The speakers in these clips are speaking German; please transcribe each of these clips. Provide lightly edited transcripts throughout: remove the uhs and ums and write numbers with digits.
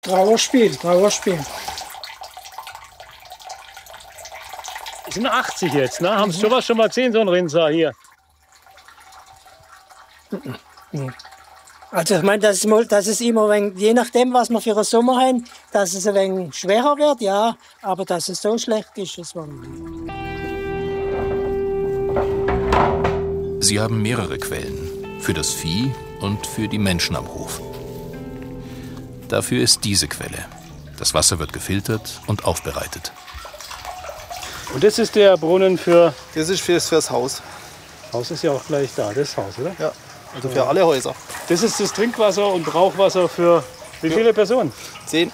Trauerspiel, Trauerspiel. Die sind 80 jetzt, ne? Haben Sie sowas schon mal gesehen, so ein Rinser hier? Also ich meine, dass es immer ein wenig, je nachdem, was wir für einen Sommer haben, dass es ein wenig schwerer wird, ja. Aber dass es so schlecht ist, das war nicht. Sie haben mehrere Quellen, für das Vieh und für die Menschen am Hof. Dafür ist diese Quelle. Das Wasser wird gefiltert und aufbereitet. Und das ist der Brunnen für... Das ist fürs Haus. Das Haus ist ja auch gleich da, das Haus, oder? Ja, also für alle Häuser. Das ist das Trinkwasser und Brauchwasser für wie viele Personen? 10.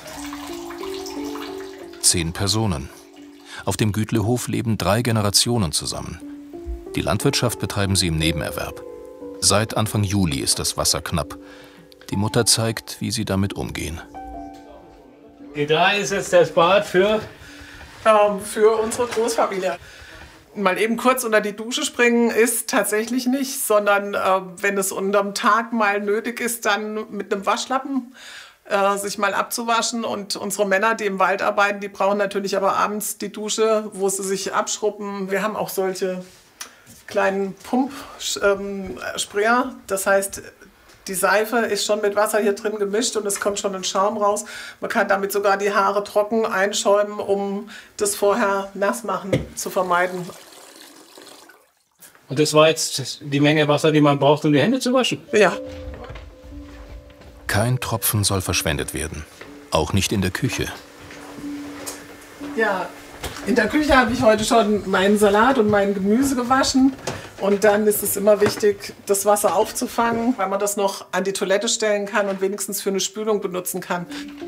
10 Personen. Auf dem Gütlehof leben 3 Generationen zusammen. Die Landwirtschaft betreiben sie im Nebenerwerb. Seit Anfang Juli ist das Wasser knapp. Die Mutter zeigt, wie sie damit umgehen. Da ist jetzt das Bad für unsere Großfamilie. Mal eben kurz unter die Dusche springen ist tatsächlich nicht, sondern wenn es unterm Tag mal nötig ist, dann mit einem Waschlappen sich mal abzuwaschen. Und unsere Männer, die im Wald arbeiten, die brauchen natürlich aber abends die Dusche, wo sie sich abschrubben. Wir haben auch solche kleinen Pumpsprayer. Das heißt, die Seife ist schon mit Wasser hier drin gemischt und es kommt schon ein Schaum raus. Man kann damit sogar die Haare trocken einschäumen, um das vorher Nassmachen zu vermeiden. Und das war jetzt die Menge Wasser, die man braucht, um die Hände zu waschen? Ja. Kein Tropfen soll verschwendet werden. Auch nicht in der Küche. Ja, in der Küche habe ich heute schon meinen Salat und mein Gemüse gewaschen. Und dann ist es immer wichtig, das Wasser aufzufangen, weil man das noch an die Toilette stellen kann und wenigstens für eine Spülung benutzen kann.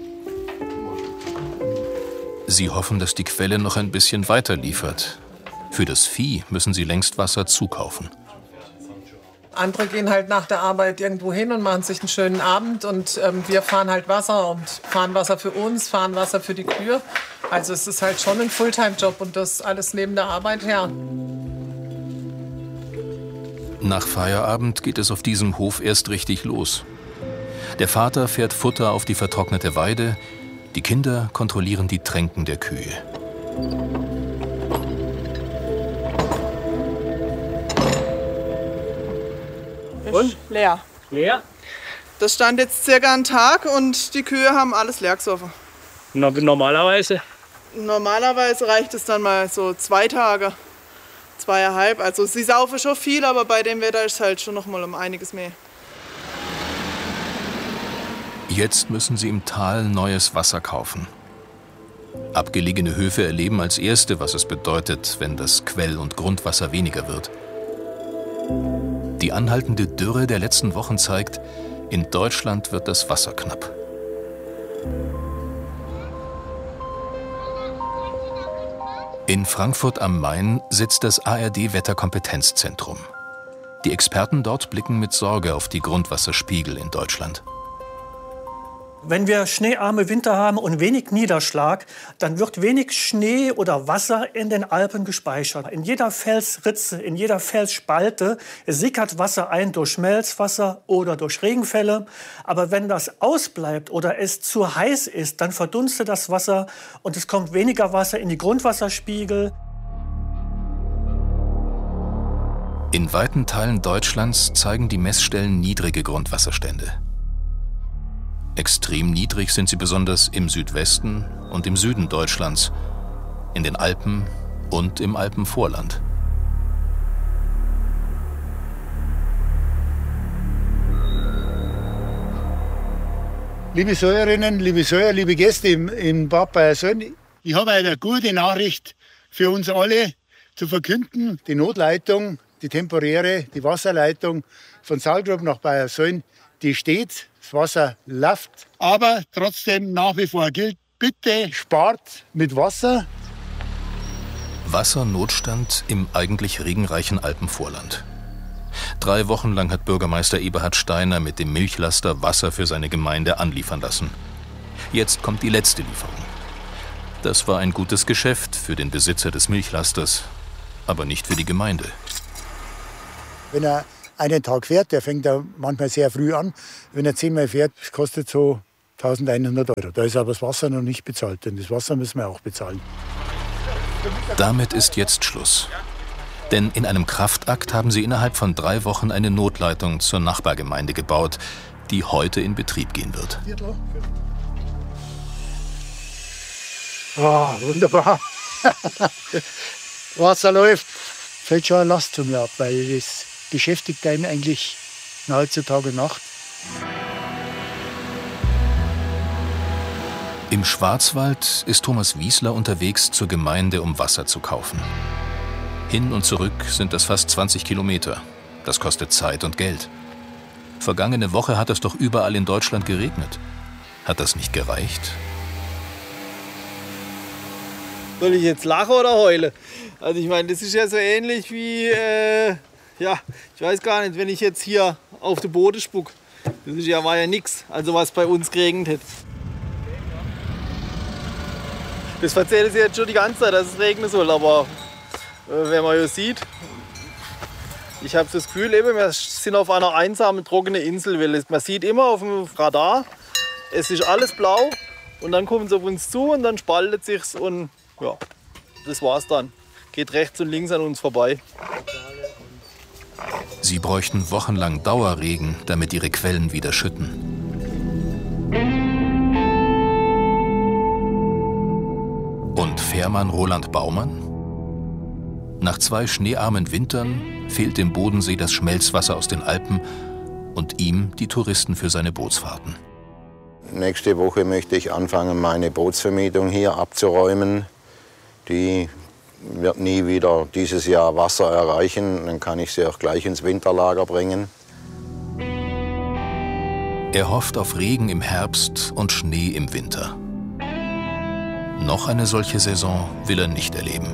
Sie hoffen, dass die Quelle noch ein bisschen weiter liefert. Für das Vieh müssen sie längst Wasser zukaufen. Andere gehen halt nach der Arbeit irgendwo hin und machen sich einen schönen Abend. Und wir fahren halt Wasser und fahren Wasser für uns, fahren Wasser für die Kühe. Also es ist halt schon ein Fulltime-Job und das alles neben der Arbeit her. Nach Feierabend geht es auf diesem Hof erst richtig los. Der Vater fährt Futter auf die vertrocknete Weide, die Kinder kontrollieren die Tränken der Kühe. Und? Leer. Leer? Das stand jetzt circa einen Tag und die Kühe haben alles leer gesoffen. Normalerweise? Normalerweise reicht es dann mal so 2 Tage. 2,5. Also sie saufen schon viel, aber bei dem Wetter ist es halt schon noch mal um einiges mehr. Jetzt müssen sie im Tal neues Wasser kaufen. Abgelegene Höfe erleben als erste, was es bedeutet, wenn das Quell- und Grundwasser weniger wird. Die anhaltende Dürre der letzten Wochen zeigt, in Deutschland wird das Wasser knapp. In Frankfurt am Main sitzt das ARD-Wetterkompetenzzentrum. Die Experten dort blicken mit Sorge auf die Grundwasserspiegel in Deutschland. Wenn wir schneearme Winter haben und wenig Niederschlag, dann wird wenig Schnee oder Wasser in den Alpen gespeichert. In jeder Felsritze, in jeder Felsspalte sickert Wasser ein durch Schmelzwasser oder durch Regenfälle. Aber wenn das ausbleibt oder es zu heiß ist, dann verdunstet das Wasser und es kommt weniger Wasser in die Grundwasserspiegel. In weiten Teilen Deutschlands zeigen die Messstellen niedrige Grundwasserstände. Extrem niedrig sind sie besonders im Südwesten und im Süden Deutschlands, in den Alpen und im Alpenvorland. Liebe Säuerinnen, liebe Säuer, liebe Gäste im Bad Bayersohn, ich habe eine gute Nachricht für uns alle zu verkünden. Die Notleitung, die temporäre, die Wasserleitung von Saalgrub nach Bayersohn, die steht. Das Wasser läuft. Aber trotzdem nach wie vor gilt, bitte spart mit Wasser. Wassernotstand im eigentlich regenreichen Alpenvorland. 3 Wochen lang hat Bürgermeister Eberhard Steiner mit dem Milchlaster Wasser für seine Gemeinde anliefern lassen. Jetzt kommt die letzte Lieferung. Das war ein gutes Geschäft für den Besitzer des Milchlasters, aber nicht für die Gemeinde. Wenn er einen Tag fährt, der fängt da manchmal sehr früh an. Wenn er 10-mal fährt, kostet so 1.100 €. Da ist aber das Wasser noch nicht bezahlt, denn das Wasser müssen wir auch bezahlen. Damit ist jetzt Schluss. Denn in einem Kraftakt haben sie innerhalb von 3 Wochen eine Notleitung zur Nachbargemeinde gebaut, die heute in Betrieb gehen wird. Oh, wunderbar. Wasser läuft. Fällt schon eine Last von mir ab, weil das beschäftigt einen eigentlich nahezu Tag und Nacht. Im Schwarzwald ist Thomas Wiesler unterwegs zur Gemeinde, um Wasser zu kaufen. Hin und zurück sind das fast 20 Kilometer. Das kostet Zeit und Geld. Vergangene Woche hat es doch überall in Deutschland geregnet. Hat das nicht gereicht? Soll ich jetzt lachen oder heulen? Also ich meine, das ist ja so ähnlich wie, ich weiß gar nicht, wenn ich jetzt hier auf den Boden spuck. War ja nichts, also was bei uns geregnet hat. Das erzählt sie jetzt schon die ganze Zeit, dass es regnen soll, aber wenn man ja sieht, ich habe das Gefühl, wir sind auf einer einsamen, trockenen Insel, weil man sieht immer auf dem Radar, es ist alles blau und dann kommen sie auf uns zu und dann spaltet sich's und ja, das war's dann. Geht rechts und links an uns vorbei. Sie bräuchten wochenlang Dauerregen, damit ihre Quellen wieder schütten. Und Fährmann Roland Baumann? Nach 2 schneearmen Wintern fehlt dem Bodensee das Schmelzwasser aus den Alpen und ihm die Touristen für seine Bootsfahrten. Nächste Woche möchte ich anfangen, meine Bootsvermietung hier abzuräumen. Die wird nie wieder dieses Jahr Wasser erreichen. Dann kann ich sie auch gleich ins Winterlager bringen. Er hofft auf Regen im Herbst und Schnee im Winter. Noch eine solche Saison will er nicht erleben.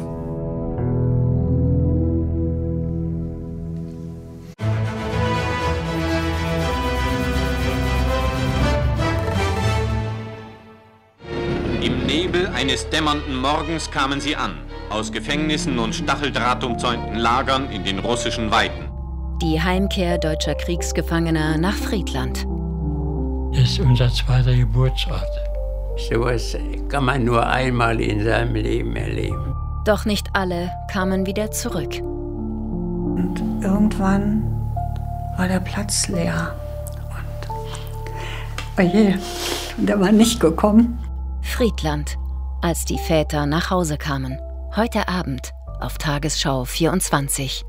Im Nebel eines dämmernden Morgens kamen sie an, aus Gefängnissen und stacheldrahtumzäunten Lagern in den russischen Weiten. Die Heimkehr deutscher Kriegsgefangener nach Friedland. Das ist unser zweiter Geburtsort. Sowas kann man nur einmal in seinem Leben erleben. Doch nicht alle kamen wieder zurück. Und irgendwann war der Platz leer. Und oje, der war nicht gekommen. Friedland, als die Väter nach Hause kamen. Heute Abend auf Tagesschau 24.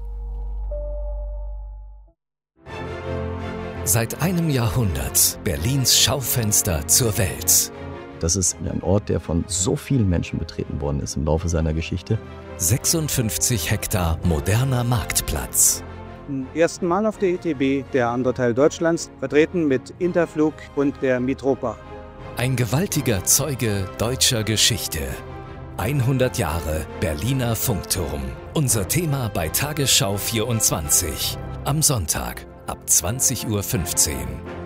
Seit einem Jahrhundert Berlins Schaufenster zur Welt. Das ist ein Ort, der von so vielen Menschen betreten worden ist im Laufe seiner Geschichte. 56 Hektar moderner Marktplatz. Zum ersten Mal auf der ITB, der andere Teil Deutschlands, vertreten mit Interflug und der Mitropa. Ein gewaltiger Zeuge deutscher Geschichte. 100 Jahre Berliner Funkturm. Unser Thema bei Tagesschau 24. Am Sonntag ab 20:15 Uhr.